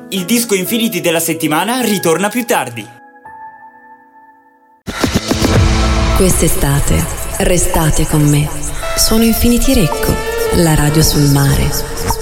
Il disco Infinity della settimana ritorna più tardi. Quest'estate restate con me. Sono Infinity Recco, la radio sul mare.